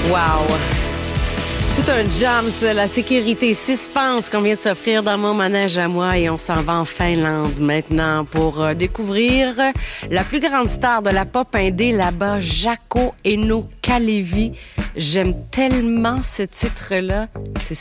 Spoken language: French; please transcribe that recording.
Wow! Tout un jam, ça. La sécurité suspense qu'on vient de s'offrir dans mon manège à moi et on s'en va en Finlande maintenant pour découvrir la plus grande star de la pop indé là-bas, Jaakko Eino Kalevi. J'aime tellement ce titre-là. C'est